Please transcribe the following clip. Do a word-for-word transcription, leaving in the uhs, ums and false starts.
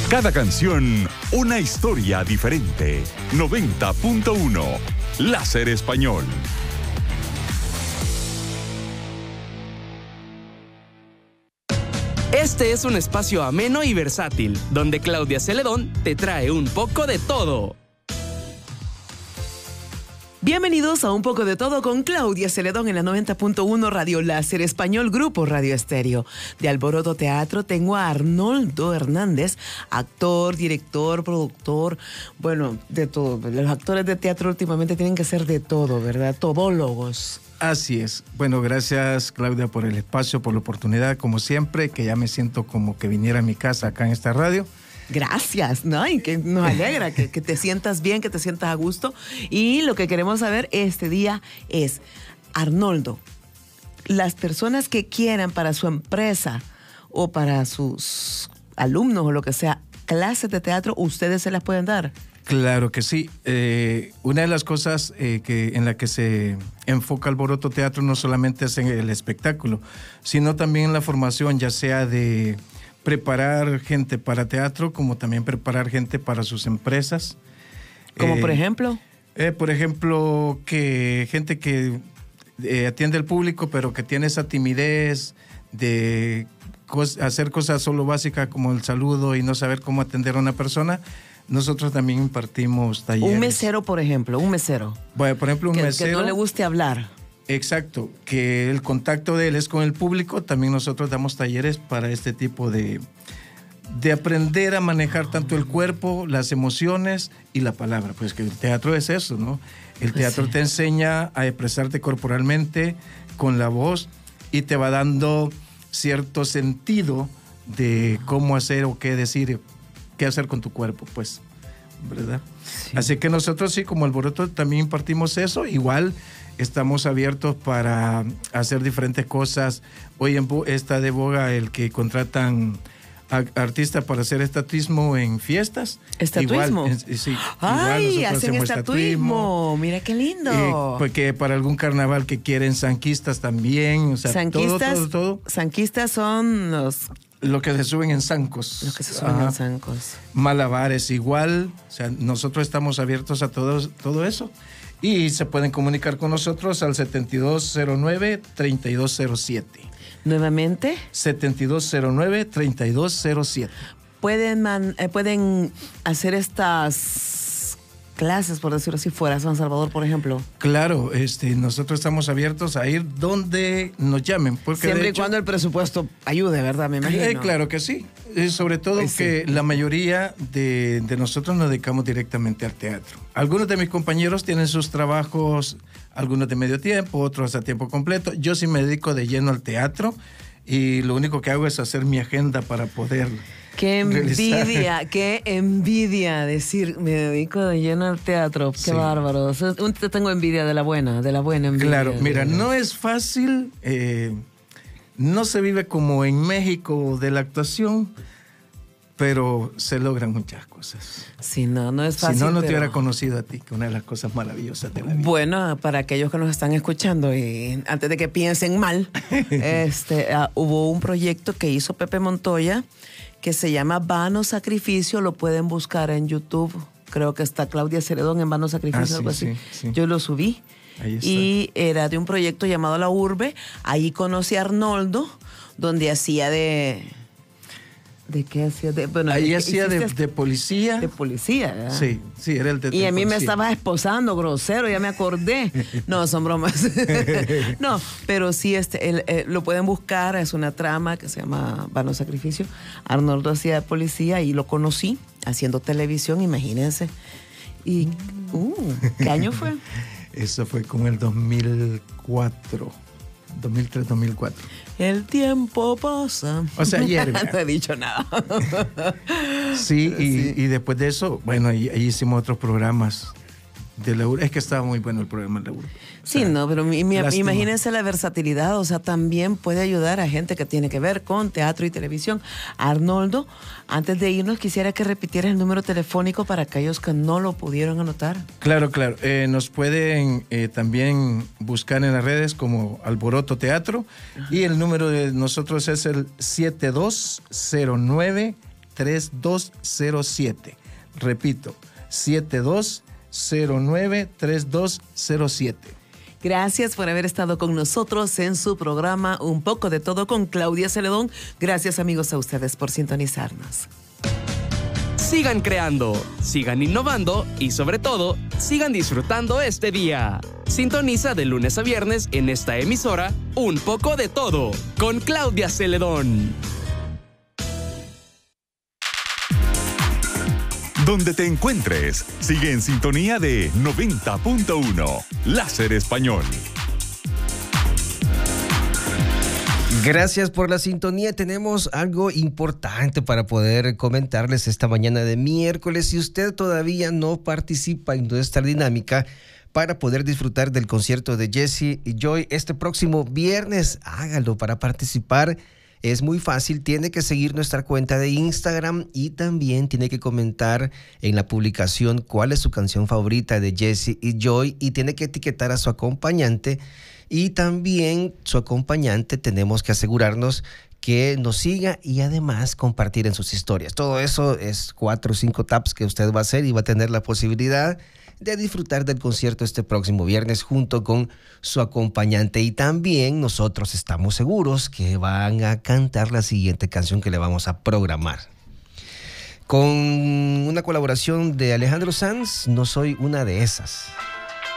Cada canción, una historia diferente. noventa punto uno, Láser Español. Este es un espacio ameno y versátil, donde Claudia Celedón te trae un poco de todo. Bienvenidos a Un Poco de Todo con Claudia Celedón en la noventa punto uno Radio Láser Español, Grupo Radio Estéreo. De Alboroto Teatro tengo a Arnoldo Hernández, actor, director, productor, bueno, de todo. Los actores de teatro últimamente tienen que ser de todo, ¿verdad? Todólogos. Así es. Bueno, gracias Claudia por el espacio, por la oportunidad, como siempre, que ya me siento como que viniera a mi casa acá en esta radio. Gracias, ¿no? Y que nos alegra que, que te sientas bien, que te sientas a gusto. Y lo que queremos saber este día es, Arnoldo, las personas que quieran para su empresa o para sus alumnos o lo que sea, clases de teatro, ¿ustedes se las pueden dar? Claro que sí. Eh, una de las cosas eh, que, en la que se enfoca Alboroto Teatro no solamente es en el espectáculo, sino también en la formación, ya sea de preparar gente para teatro, como también preparar gente para sus empresas. ¿Como eh, por ejemplo? Eh, por ejemplo, que gente que eh, atiende al público, pero que tiene esa timidez de cos- hacer cosas solo básicas como el saludo y no saber cómo atender a una persona. Nosotros también impartimos talleres. Un mesero, por ejemplo, un mesero. Bueno, por ejemplo, un que, mesero. Que no le guste hablar. Exacto, que el contacto de él es con el público. También nosotros damos talleres para este tipo de, de aprender a manejar tanto el cuerpo, las emociones y la palabra. Pues que el teatro es eso, ¿no? El teatro sí. te enseña a expresarte corporalmente, con la voz, y te va dando cierto sentido de cómo hacer o qué decir, qué hacer con tu cuerpo, pues, ¿verdad? Sí. Así que nosotros sí, como Alboroto, también impartimos eso. Igual estamos abiertos para hacer diferentes cosas. Hoy en, está de boga el que contratan a artistas para hacer estatuismo en fiestas. ¿Estatuismo? Igual, sí, ¡ay, igual hacen estatuismo! estatuismo. Mira qué lindo. Eh, porque para algún carnaval que quieren sanquistas también. O sea, sanquistas, todo, todo, todo. Sanquistas son los... Lo que se suben en zancos. Lo que se suben Ajá. en zancos. Malabares igual. O sea, nosotros estamos abiertos a todo, todo eso. Y se pueden comunicar con nosotros al setenta y dos cero nueve, treinta y dos cero siete. ¿Nuevamente? setenta y dos cero nueve, treinta y dos cero siete. ¿Pueden, man, eh, pueden hacer estas clases, por decirlo así, fuera de San Salvador, por ejemplo? Claro, este, nosotros estamos abiertos a ir donde nos llamen. Porque siempre de y hecho, cuando el presupuesto ayude, ¿verdad? Me imagino. Eh, claro que sí. Eh, sobre todo pues que sí. la mayoría de, de nosotros nos dedicamos directamente al teatro. Algunos de mis compañeros tienen sus trabajos, algunos de medio tiempo, otros a tiempo completo. Yo sí me dedico de lleno al teatro y lo único que hago es hacer mi agenda para poder... Qué envidia, realizar. Qué envidia decir, me dedico de lleno al teatro. Qué sí. bárbaro. Te tengo envidia de la buena, de la buena envidia. Claro, mira, no es fácil, eh, no se vive como en México de la actuación, pero se logran muchas cosas. Sí, no, no es fácil. Si no, no pero... te hubiera conocido a ti, que una de las cosas maravillosas de la vida. Bueno, para aquellos que nos están escuchando, y antes de que piensen mal, este, uh, hubo un proyecto que hizo Pepe Montoya, que se llama Vano Sacrificio, lo pueden buscar en YouTube. Creo que está Claudia Celedón en Vano Sacrificio, ah, sí, algo así. Sí, sí. Yo lo subí. Ahí está. Y era de un proyecto llamado La Urbe. Ahí conocí a Arnoldo, donde hacía de... ¿De qué hacía? De, bueno, ahí hacía de, de policía. De policía, ¿verdad? Sí, sí, era el de Y a mí policía. me estaba esposando, grosero, ya me acordé. No, son bromas. No, pero sí, este, el, el, lo pueden buscar, es una trama que se llama Vano Sacrificio. Arnoldo hacía de policía y lo conocí haciendo televisión, imagínense. Y, uh, ¿qué año fue? Eso fue como el dos mil cuatro. dos mil tres, dos mil cuatro. El tiempo pasa. O sea, ayer. No he dicho nada. Sí, y, sí, y después de eso, bueno, ahí, ahí hicimos otros programas de la U R. Es que estaba muy bueno el programa de la U R. Sí, sea, no, pero mi, mi, imagínense la versatilidad, o sea, también puede ayudar a gente que tiene que ver con teatro y televisión. Arnoldo, antes de irnos, quisiera que repitieras el número telefónico para aquellos que no lo pudieron anotar. Claro, claro. Eh, nos pueden eh, también buscar en las redes como Alboroto Teatro. Ajá. Y el número de nosotros es el siete dos cero nueve, tres dos cero siete. Repito, siete dos cero nueve, tres dos cero siete. Gracias por haber estado con nosotros en su programa Un poco de todo con Claudia Celedón. Gracias, amigos, a ustedes por sintonizarnos. Sigan creando, sigan innovando y sobre todo, sigan disfrutando este día. Sintoniza de lunes a viernes en esta emisora Un poco de todo con Claudia Celedón. Donde te encuentres, sigue en sintonía de noventa punto uno, Láser Español. Gracias por la sintonía. Tenemos algo importante para poder comentarles esta mañana de miércoles. Si usted todavía no participa en nuestra dinámica para poder disfrutar del concierto de Jesse y Joy este próximo viernes, hágalo. Para participar es muy fácil, tiene que seguir nuestra cuenta de Instagram y también tiene que comentar en la publicación cuál es su canción favorita de Jesse y Joy y tiene que etiquetar a su acompañante. Y también su acompañante tenemos que asegurarnos que nos siga y además compartir en sus historias. Todo eso es cuatro o cinco taps que usted va a hacer y va a tener la posibilidad de disfrutar del concierto este próximo viernes junto con su acompañante. Y también nosotros estamos seguros que van a cantar la siguiente canción que le vamos a programar. Con una colaboración de Alejandro Sanz, No soy una de esas.